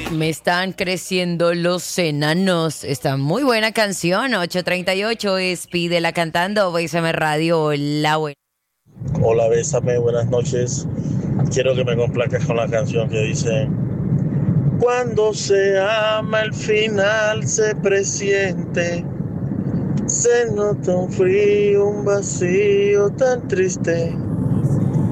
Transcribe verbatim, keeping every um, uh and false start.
Me están creciendo los enanos. Esta muy buena canción. ocho treinta y ocho es Pídela cantando. Bésame Radio. La buena. Hola, bésame, buenas noches. Quiero que me complazcas con la canción que dice: cuando se ama el final se presiente, se nota un frío, un vacío tan triste.